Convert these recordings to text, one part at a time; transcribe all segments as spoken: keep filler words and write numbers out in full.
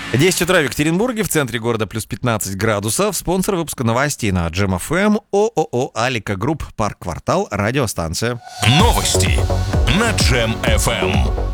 десять утра в Екатеринбурге, в центре города плюс пятнадцать градусов. Спонсор выпуска новостей на Джем эф эм ООО «Алика Групп», Парк-квартал, радиостанция. Новости на Джем эф эм.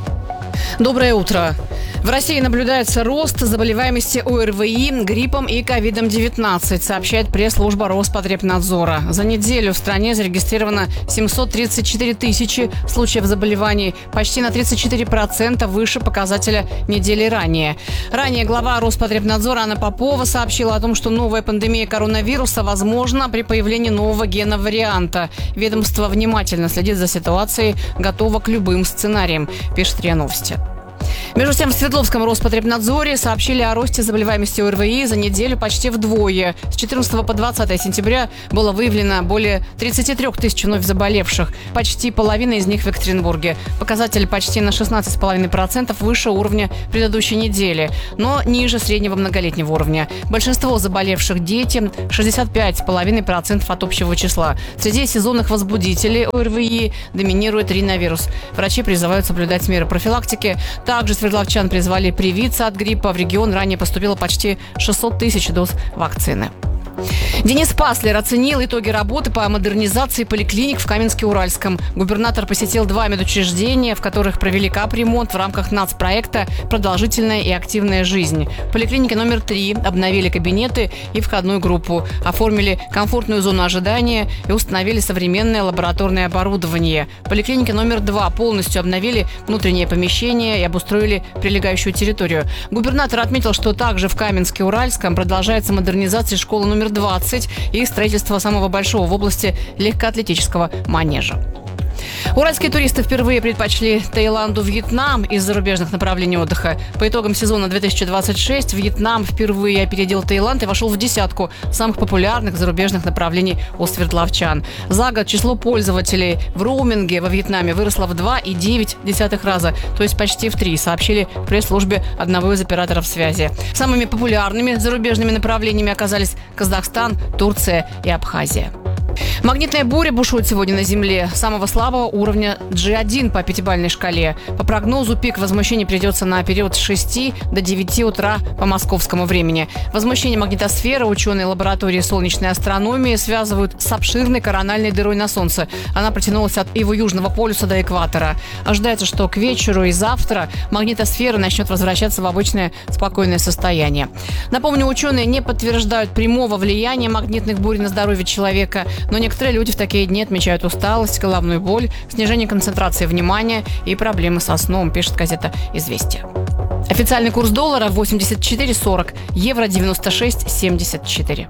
Доброе утро. В России наблюдается рост заболеваемости о эр вэ и, гриппом и ковид девятнадцать, сообщает пресс-служба Роспотребнадзора. За неделю в стране зарегистрировано семьсот тридцать четыре тысячи случаев заболеваний, почти на тридцать четыре процента выше показателя недели ранее. Ранее глава Роспотребнадзора Анна Попова сообщила о том, что новая пандемия коронавируса возможна при появлении нового гена-варианта. Ведомство внимательно следит за ситуацией, готово к любым сценариям, пишет РИА Новости. Между тем, в Свердловском Роспотребнадзоре сообщили о росте заболеваемости о эр вэ и за неделю почти вдвое. С четырнадцатого по двадцатое сентября было выявлено более тридцать три тысячи вновь заболевших. Почти половина из них в Екатеринбурге. Показатель почти на шестнадцать целых пять десятых процента выше уровня предыдущей недели, но ниже среднего многолетнего уровня. Большинство заболевших дети – шестьдесят пять целых пять десятых процента от общего числа. Среди сезонных возбудителей о эр вэ и доминирует риновирус. Врачи призывают соблюдать меры профилактики. Также свердловчан призвали привиться от гриппа. В регион ранее поступило почти шестьсот тысяч доз вакцины. Денис Паслер оценил итоги работы по модернизации поликлиник в Каменске-Уральском. Губернатор посетил два медучреждения, в которых провели капремонт в рамках нацпроекта «Продолжительная и активная жизнь». В поликлинике номер три обновили кабинеты и входную группу, оформили комфортную зону ожидания и установили современное лабораторное оборудование. В поликлинике номер два полностью обновили внутреннее помещение и обустроили прилегающую территорию. Губернатор отметил, что также в Каменске-Уральском продолжается модернизация школы номер двадцать и строительство самого большого в области легкоатлетического манежа. Уральские туристы впервые предпочли Таиланду Вьетнам из зарубежных направлений отдыха. По итогам сезона две тысячи двадцать шесть Вьетнам впервые опередил Таиланд и вошел в десятку самых популярных зарубежных направлений у свердловчан. За год число пользователей в роуминге во Вьетнаме выросло в два целых девять десятых раза, то есть почти в три, сообщили в пресс-службе одного из операторов связи. Самыми популярными зарубежными направлениями оказались Казахстан, Турция и Абхазия. Магнитная буря бушует сегодня на Земле самого слабого уровня джи один по пятибалльной шкале. По прогнозу, пик возмущения придется на период с шести до девяти утра по московскому времени. Возмущение магнитосферы ученые лаборатории солнечной астрономии связывают с обширной корональной дырой на Солнце. Она протянулась от его южного полюса до экватора. Ожидается, что к вечеру и завтра магнитосфера начнет возвращаться в обычное спокойное состояние. Напомню, ученые не подтверждают прямого влияния магнитных бурь на здоровье человека, но некоторые люди в такие дни отмечают усталость, головную боль, снижение концентрации внимания и проблемы со сном, пишет газета «Известия». Официальный курс доллара восемьдесят четыре сорок, евро девяносто шесть семьдесят четыре.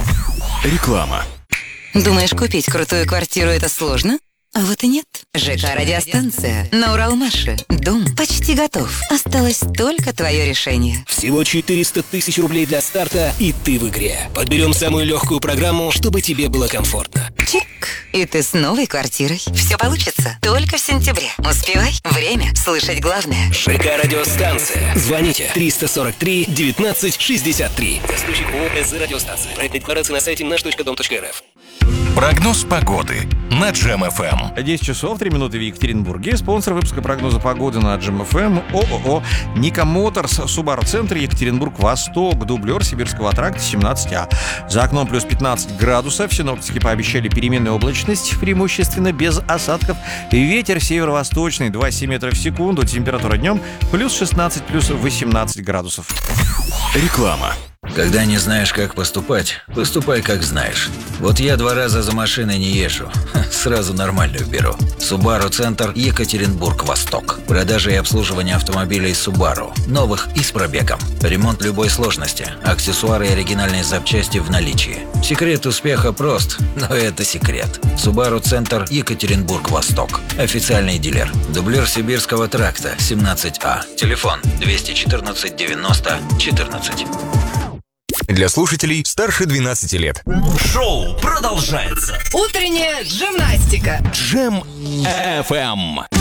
Реклама. Думаешь, купить крутую квартиру – это сложно? А вот и нет. ЖК «Радиостанция» на Уралмаше. Дом почти готов. Осталось только твое решение. Всего четыреста тысяч рублей для старта, и ты в игре. Подберем самую легкую программу, чтобы тебе было комфортно. Чик. И ты с новой квартирой. Все получится только в сентябре. Успевай. Время слышать главное. ЖК «Радиостанция». Звоните триста сорок три девятнадцать шестьдесят три. Застройщик ООО «СЗ Радиостанция». Проект декларации на сайте наш точка дом точка эр эф. Прогноз погоды на Джем эф эм. десять часов три минуты в Екатеринбурге. Спонсор выпуска прогноза погоды на Джем эф эм ООО «Ника Моторс», Субару-центр, Екатеринбург-Восток, дублер Сибирского тракта семнадцать А. За окном плюс пятнадцать градусов. Синоптики пообещали переменную облачность, преимущественно без осадков. Ветер северо-восточный два целых семь метров в секунду. Температура днем плюс шестнадцать, плюс восемнадцать градусов. Реклама. Когда не знаешь, как поступать, поступай, как знаешь. Вот я два раза за машиной не езжу. Сразу нормальную беру. Субару-центр, Екатеринбург-Восток. Продажа и обслуживание автомобилей Субару. Новых и с пробегом. Ремонт любой сложности. Аксессуары и оригинальные запчасти в наличии. Секрет успеха прост, но это секрет. Субару-центр, Екатеринбург-Восток. Официальный дилер. Дублер Сибирского тракта семнадцать А. Телефон двести четырнадцать девяносто четырнадцать. Для слушателей старше двенадцати лет. Шоу продолжается. Утренняя гимнастика. Джем эф эм.